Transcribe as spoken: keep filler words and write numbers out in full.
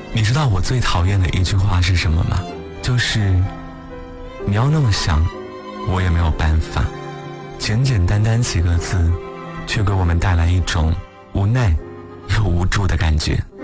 你知道我最讨厌的一句话是什么吗？就是你要那么想，我也没有办法。简简单单几个字，却给我们带来一种无奈又无助的感觉。